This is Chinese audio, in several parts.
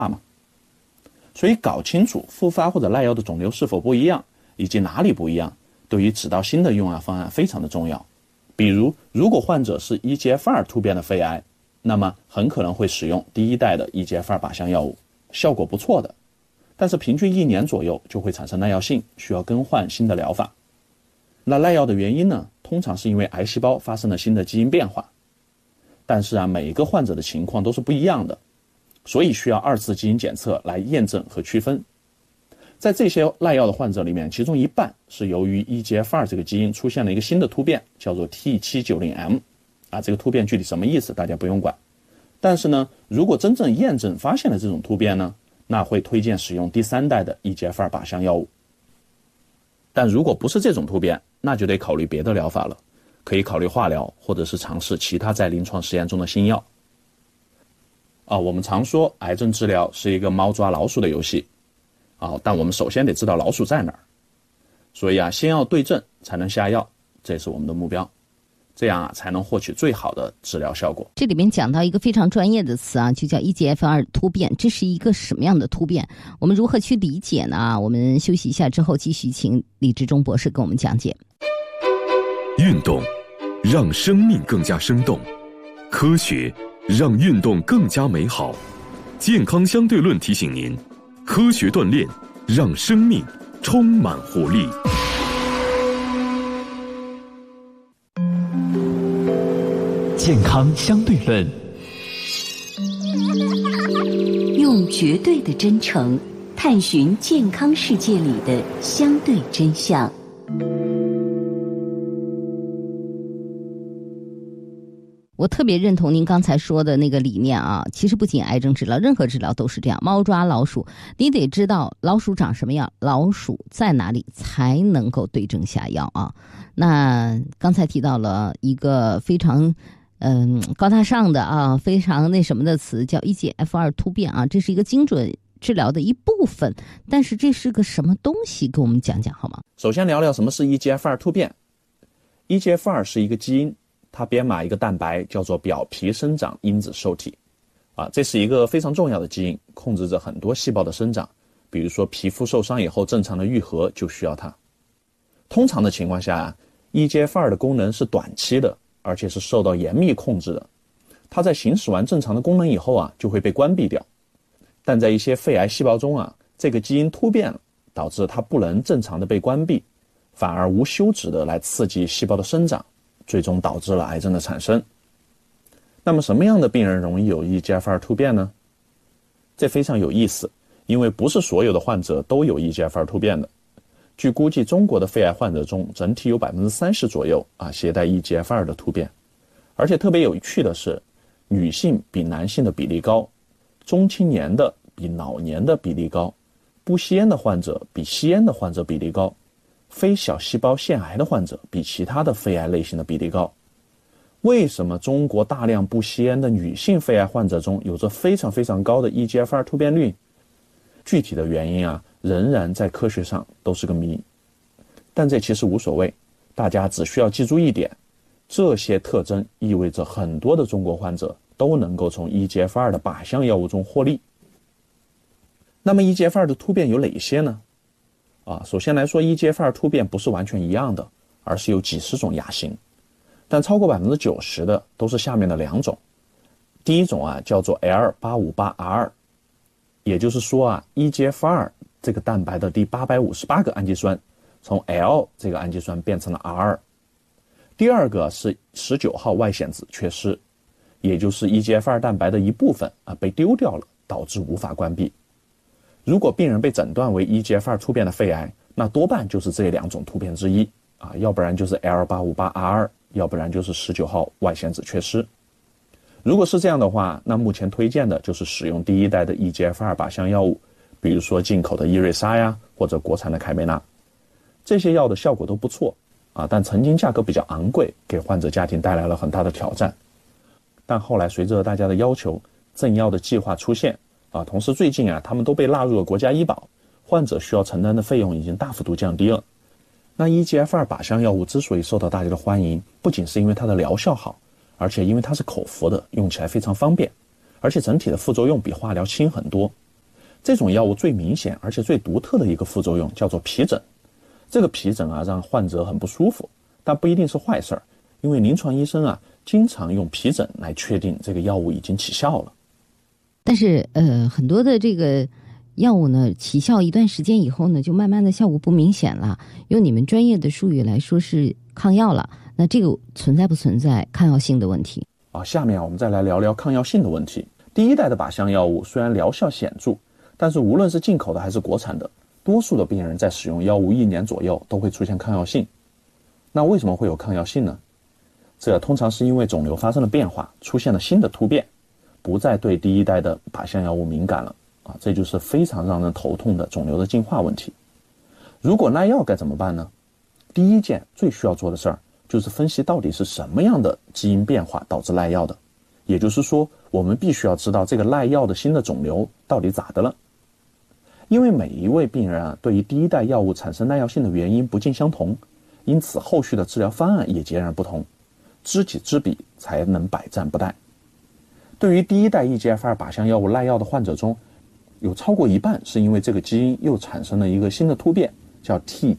嘛。所以搞清楚复发或者耐药的肿瘤是否不一样，以及哪里不一样，对于指导新的用药方案非常的重要。比如，如果患者是 EGFR 突变的肺癌，那么很可能会使用第一代的 EGFR 靶向药物，效果不错的，但是平均1年左右就会产生耐药性，需要更换新的疗法。那耐药的原因呢，通常是因为癌细胞发生了新的基因变化。但是每一个患者的情况都是不一样的，所以需要2次基因检测来验证和区分。在这些耐药的患者里面，其中一半是由于 EGFR 这个基因出现了一个新的突变，叫做 T790M。这个突变具体什么意思大家不用管。但是呢，如果真正验证发现了这种突变呢，那会推荐使用第3代的 EGFR 靶向药物。但如果不是这种突变，那就得考虑别的疗法了，可以考虑化疗，或者是尝试其他在临床实验中的新药。我们常说癌症治疗是一个猫抓老鼠的游戏，但我们首先得知道老鼠在哪儿。所以先要对症才能下药，这是我们的目标，这样才能获取最好的治疗效果。 这里面讲到一个非常专业的词就叫 EGFR 突变，这是一个什么样的突变？我们如何去理解呢？我们休息一下之后继续请李志忠博士给我们讲解。 运动让生命更加生动，科学让运动更加美好。健康相对论提醒您，科学锻炼让生命充满活力。 健康相对论， 用绝对的真诚探寻健康世界里的相对真相。 我特别认同您刚才说的那个理念其实不仅癌症治疗，任何治疗都是这样，猫抓老鼠，你得知道老鼠长什么样，老鼠在哪里，才能够对症下药那刚才提到了一个非常高大上的非常那什么的词，叫 EGFR 突变这是一个精准治疗的一部分，但是这是个什么东西，给我们讲讲好吗？ 首先聊聊什么是 EGFR 突变。 EGFR 是一个基因，它编码一个蛋白叫做表皮生长因子受体这是一个非常重要的基因，控制着很多细胞的生长，比如说皮肤受伤以后正常的愈合就需要它。通常的情况下EGFR 的功能是短期的，而且是受到严密控制的，它在行使完正常的功能以后就会被关闭掉。但在一些肺癌细胞中这个基因突变了，导致它不能正常的被关闭，反而无休止的来刺激细胞的生长，最终导致了癌症的产生。那么什么样的病人容易有 EGFR 突变呢？这非常有意思，因为不是所有的患者都有 EGFR 突变的。据估计，中国的肺癌患者中整体有 30% 左右携带 EGFR 的突变。而且特别有趣的是，女性比男性的比例高，中青年的比老年的比例高，不吸烟的患者比吸烟的患者比例高，非小细胞腺癌的患者比其他的肺癌类型的比例高。为什么中国大量不吸烟的女性肺癌患者中有着非常非常高的 EGFR 突变率？具体的原因仍然在科学上都是个谜。但这其实无所谓，大家只需要记住一点，这些特征意味着很多的中国患者都能够从 EGFR 的靶向药物中获利。那么 EGFR 的突变有哪些呢？首先来说 EGFR 突变不是完全一样的，而是有几十种亚型，但超过 90% 的都是下面的2种。第一种叫做 L858R2， 也就是说EGFR 这个蛋白的第858个氨基酸从 L 这个氨基酸变成了 R2。 第二个是19号外显子缺失，也就是 EGFR 蛋白的一部分被丢掉了，导致无法关闭。如果病人被诊断为 EGFR 突变的肺癌，那多半就是这2种突变之一要不然就是 L858R2， 要不然就是19号外显子缺失。如果是这样的话，那目前推荐的就是使用第一代的 EGFR 靶向药物，比如说进口的伊瑞莎或者国产的凯美纳。这些药的效果都不错但曾经价格比较昂贵，给患者家庭带来了很大的挑战。但后来随着大家的要求，赠药的计划出现同时最近他们都被纳入了国家医保，患者需要承担的费用已经大幅度降低了。那 EGFR 靶向药物之所以受到大家的欢迎，不仅是因为它的疗效好，而且因为它是口服的，用起来非常方便，而且整体的副作用比化疗轻很多这种药物最明显而且最独特的一个副作用叫做皮疹。这个皮疹啊，让患者很不舒服，但不一定是坏事儿，因为临床医生啊，经常用皮疹来确定这个药物已经起效了。 但是很多的这个药物呢，起效一段时间以后呢，就慢慢的效果不明显了。用你们专业的术语来说是抗药了。那这个存在不存在抗药性的问题？ 下面我们再来聊聊抗药性的问题。第一代的靶向药物虽然疗效显著，但是无论是进口的还是国产的，多数的病人在使用药物1年左右都会出现抗药性。那为什么会有抗药性呢？这通常是因为肿瘤发生了变化，出现了新的突变，不再对第一代的靶向药物敏感了这就是非常让人头痛的肿瘤的进化问题。如果耐药该怎么办呢？第一件最需要做的事儿就是分析到底是什么样的基因变化导致耐药的，也就是说我们必须要知道这个耐药的新的肿瘤到底咋的了。因为每一位病人对于第一代药物产生耐药性的原因不尽相同，因此后续的治疗方案也截然不同，知己知彼才能百战不殆。对于第一代 EGFR 靶向药物耐药的患者中，有超过一半是因为这个基因又产生了一个新的突变，叫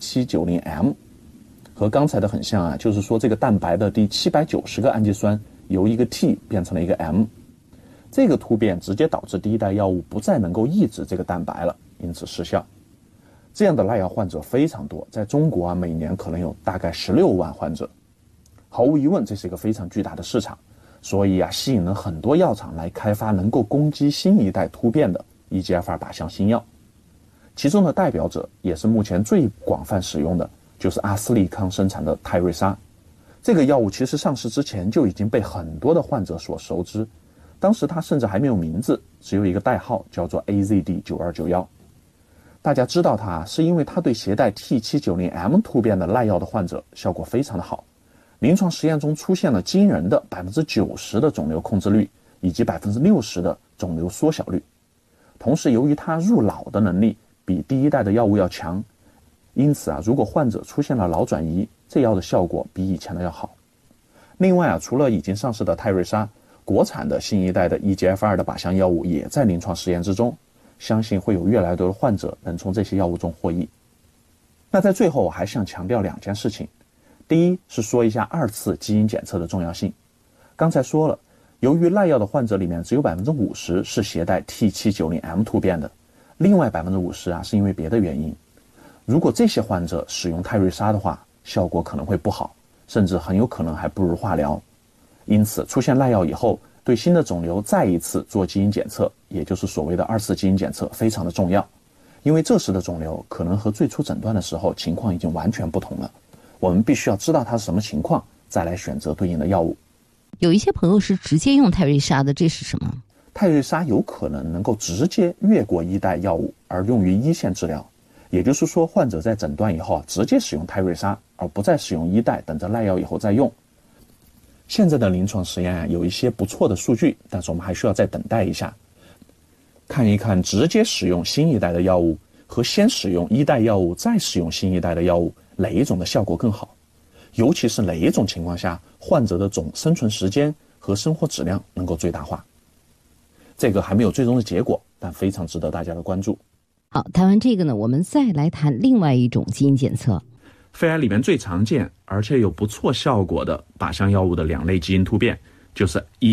T790M， 和刚才的很像就是说这个蛋白的第790个氨基酸由一个 T 变成了一个 M， 这个突变直接导致第一代药物不再能够抑制这个蛋白了，因此失效。这样的耐药患者非常多，在中国每年可能有大概16万患者。毫无疑问，这是一个非常巨大的市场，所以吸引了很多药厂来开发能够攻击新一代突变的 EGFR 靶向新药。其中的代表者也是目前最广泛使用的，就是阿斯利康生产的泰瑞莎。这个药物其实上市之前就已经被很多的患者所熟知，当时它甚至还没有名字，只有一个代号叫做 AZD9291。大家知道它是因为它对携带 T790M 突变的耐药的患者效果非常的好，临床实验中出现了惊人的 90% 的肿瘤控制率以及 60% 的肿瘤缩小率。同时由于它入脑的能力比第一代的药物要强，因此如果患者出现了脑转移，这药的效果比以前的要好。另外除了已经上市的泰瑞莎，国产的新一代的 EGFR 的靶向药物也在临床实验之中，相信会有越来越多的患者能从这些药物中获益。那在最后我还想强调2件事情。第一是说一下2次基因检测的重要性。刚才说了，由于耐药的患者里面只有 50% 是携带 T790M 突变的，另外 50% 是因为别的原因。如果这些患者使用泰瑞莎的话，效果可能会不好，甚至很有可能还不如化疗。因此出现耐药以后，对新的肿瘤再一次做基因检测，也就是所谓的2次基因检测非常的重要。因为这时的肿瘤可能和最初诊断的时候情况已经完全不同了，我们必须要知道它是什么情况，再来选择对应的药物。 有一些朋友是直接用泰瑞莎的，这是什么？ 泰瑞莎有可能能够直接越过一代药物而用于一线治疗，也就是说患者在诊断以后直接使用泰瑞莎，而不再使用一代等着耐药以后再用。现在的临床实验有一些不错的数据，但是我们还需要再等待一下，看一看直接使用新一代的药物和先使用一代药物再使用新一代的药物哪一种的效果更好，尤其是哪一种情况下患者的总生存时间和生活质量能够最大化。这个还没有最终的结果，但非常值得大家的关注。 好，谈完这个呢，我们再来谈另外一种基因检测。 肺癌里面最常见而且有不错效果的靶向药物的2类基因突变，就是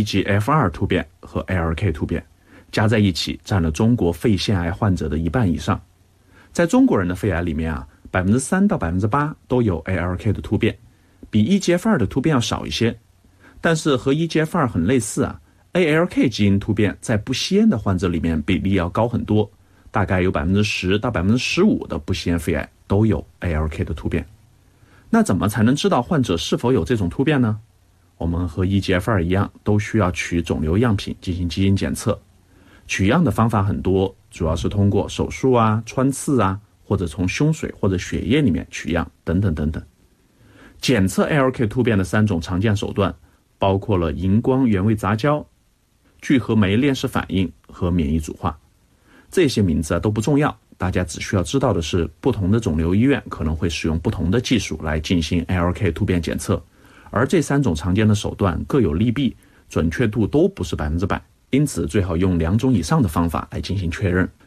EGFR 突变和 ALK 突变，加在一起占了中国肺腺癌患者的1半以上。在中国人的肺癌里面3%到8%都有 ALK 的突变，比 EGFR 的突变要少一些。但是和 EGFR 很类似ALK 基因突变在不吸烟的患者里面比例要高很多，大概有 10%到 15% 的不吸烟肺癌都有 ALK 的突变。那怎么才能知道患者是否有这种突变呢？我们和 EGFR 一样，都需要取肿瘤样品进行基因检测。取样的方法很多，主要是通过手术穿刺或者从胸水或者血液里面取样等等等等。检测 ALK 突变的3种常见手段包括了荧光原位杂交、聚合酶链式反应和免疫组化。这些名字都不重要，大家只需要知道的是，不同的肿瘤医院可能会使用不同的技术来进行 ALK 突变检测，而这3种常见的手段各有利弊，准确度都不是100%，因此最好用2种以上的方法来进行确认，